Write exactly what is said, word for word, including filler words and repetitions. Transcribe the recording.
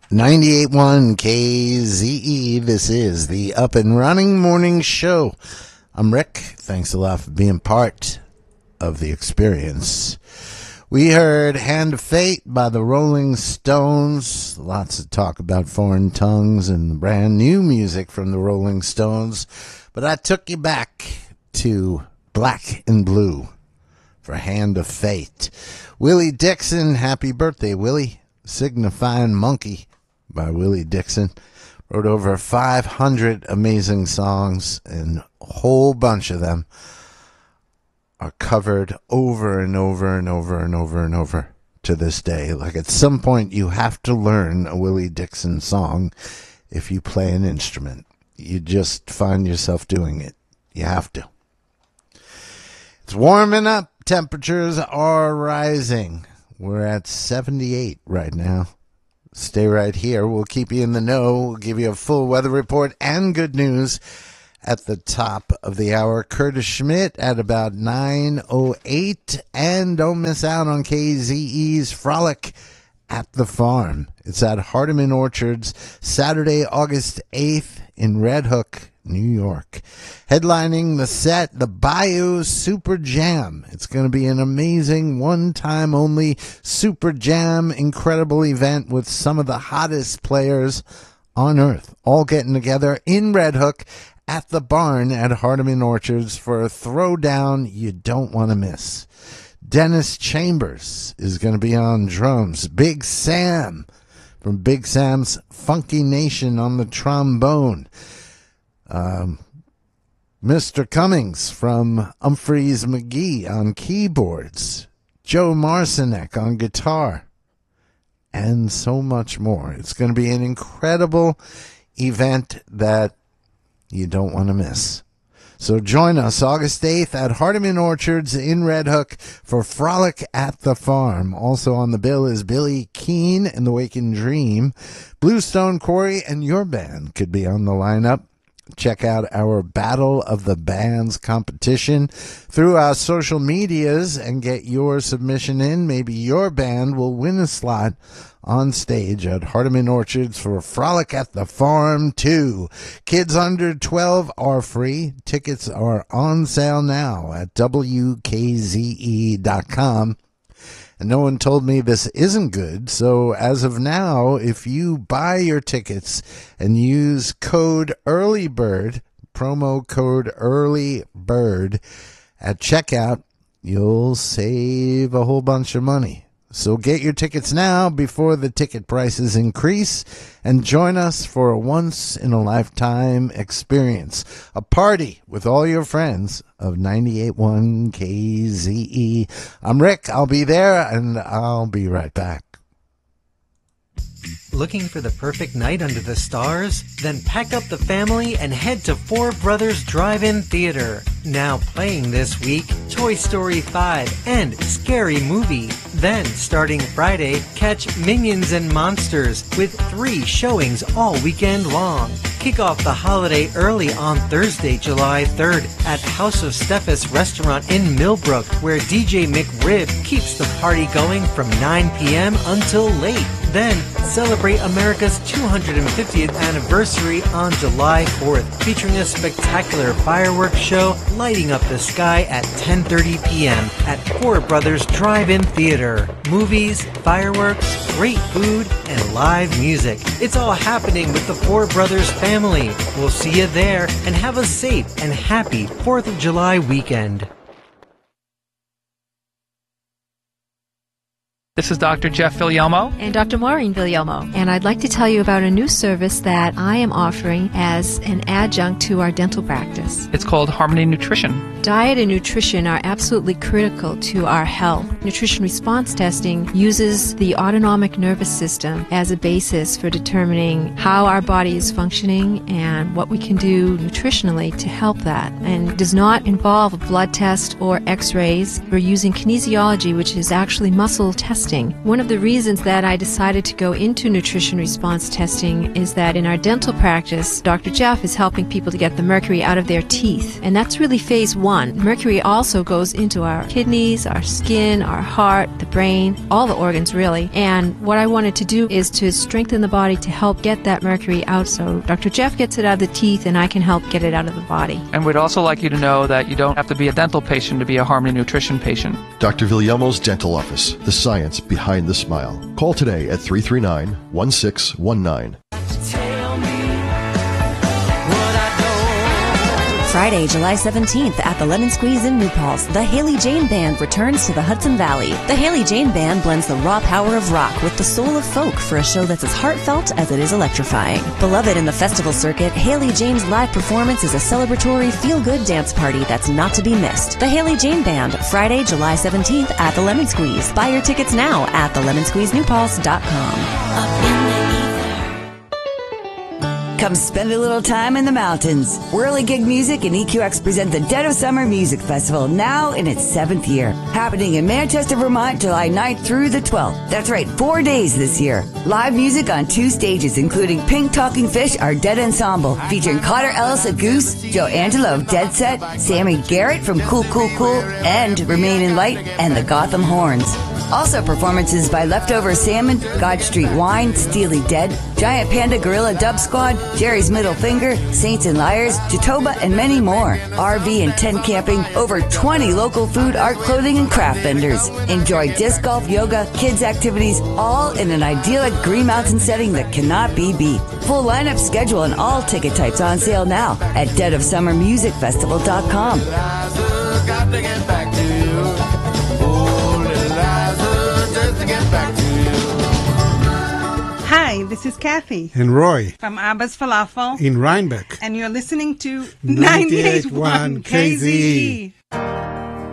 ninety-eight point one K Z E, this is the Up and Running Morning Show. I'm Rick. Thanks a lot for being part of the experience. We heard Hand of Fate by the Rolling Stones. Lots of talk about foreign tongues and brand new music from the Rolling Stones. But I took you back to Black and Blue for Hand of Fate. Willie Dixon, happy birthday, Willie. Signifying Monkey by Willie Dixon. Wrote over five hundred amazing songs, and a whole bunch of them are covered over and over and over and over and over to this day. Like at some point you have to learn a Willie Dixon song if you play an instrument. You just find yourself doing it. You have to. It's warming up. Temperatures are rising. We're at seventy-eight right now. Stay right here. We'll keep you in the know. We'll give you a full weather report and good news at the top of the hour. Curtis Schmidt at about nine oh eight. And don't miss out on K Z E's Frolic at the Farm. It's at Hardeman Orchards, Saturday, August eighth in Red Hook, New York. Headlining the set, the Bayou Super Jam. It's going to be an amazing one-time only Super Jam incredible event with some of the hottest players on earth, all getting together in Red Hook at the barn at Hardeman Orchards for a throwdown you don't want to miss. Dennis Chambers is going to be on drums. Big Sam from Big Sam's Funky Nation on the trombone. Um, Mister Cummings from Humphreys McGee on keyboards. Joe Marcinek on guitar. And so much more. It's going to be an incredible event that you don't want to miss. So join us August eighth at Hardeman Orchards in Red Hook for Frolic at the Farm. Also on the bill is Billy Keane and the Waking Dream. Bluestone Quarry and your band could be on the lineup. Check out our Battle of the Bands competition through our social medias and get your submission in. Maybe your band will win a slot on stage at Hardeman Orchards for Frolic at the Farm two. Kids under twelve are free. Tickets are on sale now at W K Z E dot com. And no one told me this isn't good, so as of now, if you buy your tickets and use code EARLYBIRD, promo code EARLYBIRD, at checkout, you'll save a whole bunch of money. So get your tickets now before the ticket prices increase and join us for a once-in-a-lifetime experience. A party with all your friends of ninety-eight point one K Z E. I'm Rick. I'll be there, and I'll be right back. Looking for the perfect night under the stars? Then pack up the family and head to Four Brothers Drive-In Theater. Now playing this week, Toy Story five and Scary Movie. Then, starting Friday, catch Minions and Monsters with three showings all weekend long. Kick off the holiday early on Thursday, July third at House of Steffes Restaurant in Millbrook, where D J McRib keeps the party going from nine p.m. until late. Then, celebrate America's two hundred fiftieth anniversary on July fourth, featuring a spectacular fireworks show lighting up the sky at ten thirty p.m. at Four Brothers Drive-In Theater. Movies, fireworks, great food, and live music. It's all happening with the Four Brothers family. We'll see you there, and have a safe and happy fourth of July weekend. This is Doctor Jeff Villalmo. And Doctor Maureen Villalmo. And I'd like to tell you about a new service that I am offering as an adjunct to our dental practice. It's called Harmony Nutrition. Diet and nutrition are absolutely critical to our health. Nutrition response testing uses the autonomic nervous system as a basis for determining how our body is functioning and what we can do nutritionally to help that, and does not involve a blood test or x-rays. We're using kinesiology, which is actually muscle testing testing. One of the reasons that I decided to go into nutrition response testing is that in our dental practice, Doctor Jeff is helping people to get the mercury out of their teeth. And that's really phase one. Mercury also goes into our kidneys, our skin, our heart, the brain, all the organs really. And what I wanted to do is to strengthen the body to help get that mercury out. So Doctor Jeff gets it out of the teeth and I can help get it out of the body. And we'd also like you to know that you don't have to be a dental patient to be a Harmony Nutrition patient. Doctor Villalmo's Dental Office, the science behind the smile. Call today at three three nine, one six one nine. Friday, July seventeenth at the Lemon Squeeze in New Paltz, the Haley Jane Band returns to the Hudson Valley. The Haley Jane Band blends the raw power of rock with the soul of folk for a show that's as heartfelt as it is electrifying. Beloved in the festival circuit, Haley Jane's live performance is a celebratory, feel-good dance party that's not to be missed. The Haley Jane Band, Friday, July seventeenth at the Lemon Squeeze. Buy your tickets now at the lemon squeeze new paltz dot com. Come spend a little time in the mountains. Whirligig Music and E Q X present the Dead of Summer Music Festival, now in its seventh year. Happening in Manchester, Vermont, July ninth through the twelfth. That's right, four days this year. Live music on two stages, including Pink Talking Fish, our Dead Ensemble, featuring Cotter Ellis of Goose, Joe Angelo of Dead Set, Sammy Garrett from Cool Cool Cool, and Remain in Light, and the Gotham Horns. Also performances by Leftover Salmon, God Street Wine, Steely Dead, Giant Panda Gorilla Dub Squad, Jerry's Middle Finger, Saints and Liars, Jatoba, and many more. R V and tent camping, over twenty local food, art, clothing, and craft vendors. Enjoy disc golf, yoga, kids activities, all in an idyllic Green Mountain setting that cannot be beat. Full lineup schedule and all ticket types on sale now at dead of summer music festival dot com. Hi, this is Kathy. And Roy. From Abba's Falafel. In Rhinebeck. And you're listening to ninety-eight point one K Z E.